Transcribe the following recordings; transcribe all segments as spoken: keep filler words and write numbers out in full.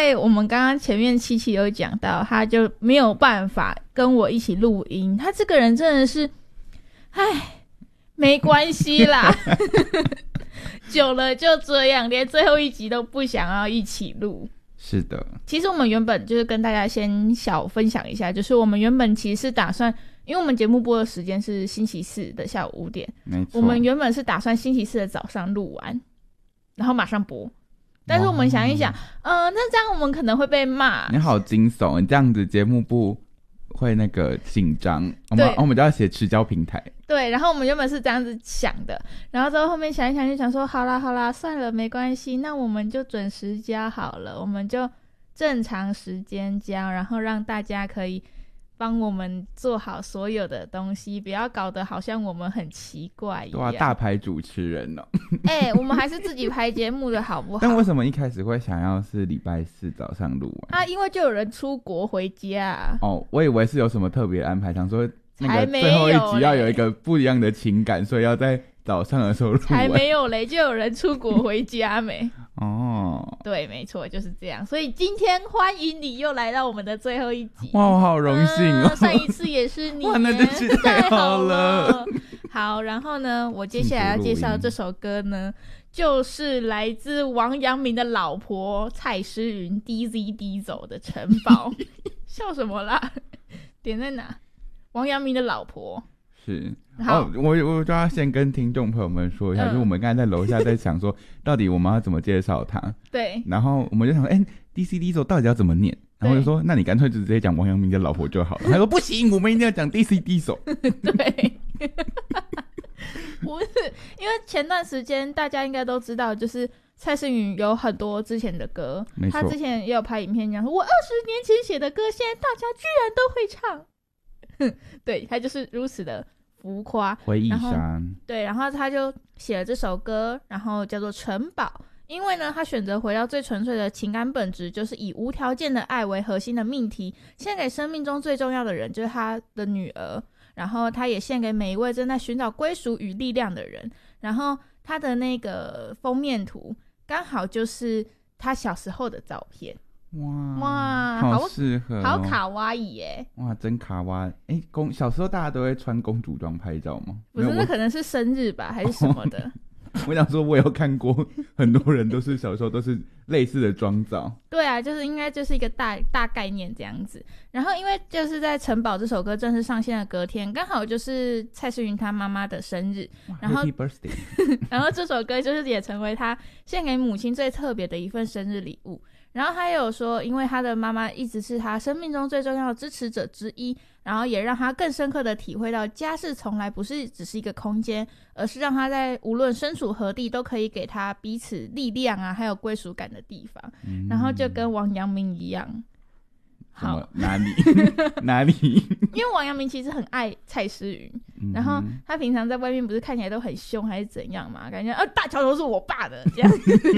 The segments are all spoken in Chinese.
为我们刚刚前面七七有讲到，他就没有办法跟我一起录音，他这个人真的是，唉，没关系啦，久了就这样，连最后一集都不想要一起录。 是的， 其实我们原本就是跟大家先小分享一下，就是我们原本其实是打算，因为我们节目播的时间是星期四的下午五点， 没错， 我们原本是打算星期四的早上录完，然后马上播。但是我们想一想，呃，那这样我们可能会被骂。 你好惊悚，你这样子节目部会那个紧张，我们我们就要写持交平台。 对，然后我们原本是这样子想的，然后之后后面想一想就想说，好啦好啦，算了，没关系，那我们就准时交好了，我们就正常时间交，然后让大家可以帮我们做好所有的东西，不要搞得好像我们很奇怪一样。 哇，大牌主持人哦！ 哎、欸，我们还是自己拍节目的好不好？ 但为什么一开始会想要是礼拜四早上录完？ 啊，因为就有人出国回家、啊。 哦，我以为是有什么特别安排，想说那个最后一集要有一个不一样的情感，所以要在早上的时候录完。 才没有嘞，就有人出国回家没？ 哦， 对，没错，就是这样。所以今天欢迎你又来到我们的最后一集。 哇，我好荣幸哦、 嗯！上一次也是你， 哇，那真是太好了。 好，然后呢，我接下来要介绍这首歌呢，就是来自王阳明的老婆蔡诗芸 D Z D 走的城堡。笑什么啦？点在哪？王阳明的老婆是。哦，我我就要先跟听众朋友们说一下，嗯、就是我们刚才在楼下在想说，到底我们要怎么介绍他？对。然后我们就想说，哎、欸、，D C D 走到底要怎么念？然后就说，那你干脆就直接讲王阳明的老婆就好了。他说不行，我们一定要讲 D C D 走。 对。不是，因为前段时间大家应该都知道，就是蔡诗芸有很多之前的歌，他之前也有拍影片讲说，我二十年前写的歌，现在大家居然都会唱。对，他就是如此的浮夸， 回忆杀。 对，然后他就写了这首歌，然后叫做《城堡》。因为呢，他选择回到最纯粹的情感本质，就是以无条件的爱为核心的命题，献给生命中最重要的人，就是他的女儿。然后他也献给每一位正在寻找归属与力量的人。然后他的那个封面图刚好就是他小时候的照片。 哇哇， 好适合、哦， 好卡哇伊耶！ 哇，真卡哇！哎，公小时候大家都会穿公主装拍照吗？ 不是，那可能是生日吧，还是什么的。 我想说，我有看过很多人都是小时候都是类似的妆造。 对啊，就是应该就是一个大大概念这样子。然后因为就是在《城堡》这首歌正式上线的隔天，刚好就是蔡诗芸她妈妈的生日，然后 Happy Birthday 然后这首歌就是也成为她献给母亲最特别的一份生日礼物。然后他也有说，因为他的妈妈一直是他生命中最重要的支持者之一，然后也让他更深刻的体会到家是从来不是只是一个空间，而是让他在无论身处何地都可以给他彼此力量啊还有归属感的地方、嗯、然后就跟王阳明一样。好， 哪里哪里？ 因为王阳明其实很爱蔡诗芸、嗯、然后他平常在外面不是看起来都很凶还是怎样嘛，感觉呃大桥头是我爸的这样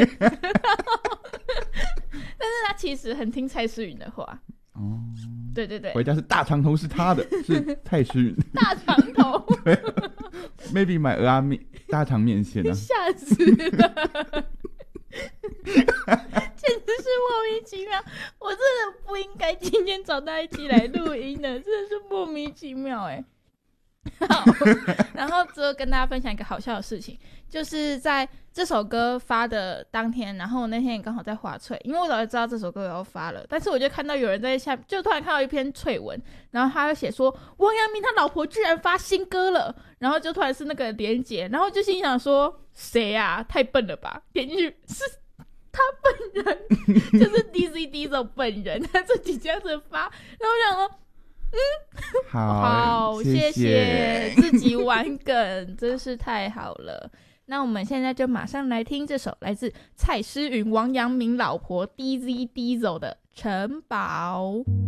但是他其实很听蔡诗芸的话哦，对对对， 回家是大长头是他的，是蔡诗芸大长头对 ，maybe 买鹅阿面大肠面线啊， 吓死了简直是莫名其妙，我真的不应该今天找他一起来录音的，真的是莫名其妙哎。好，然后之后跟大家分享一个好笑的事情，就是在这首歌发的当天，然后我那天也刚好在滑脆，因为我早就知道这首歌要发了，但是我就看到有人在下，就突然看到一篇脆文，然后他就写说王阳明他老婆居然发新歌了，然后就突然是那个连结，然后就心想说谁啊，太笨了吧，点进去是他本人，就是 D Z D 走本人，他自己这样子发，然后我想说嗯， 好， 好，谢谢，自己玩梗，真是太好了。那我们现在就马上来听这首来自蔡诗芸、王阳明老婆 D Z D 走的《城堡》。